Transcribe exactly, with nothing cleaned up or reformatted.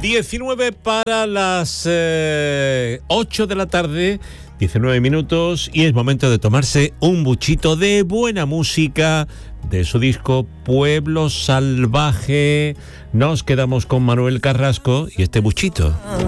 diecinueve para las eh, ocho de la tarde, diecinueve minutos, y es momento de tomarse un buchito de buena música de su disco Pueblo Salvaje. Nos quedamos con Manuel Carrasco y este buchito.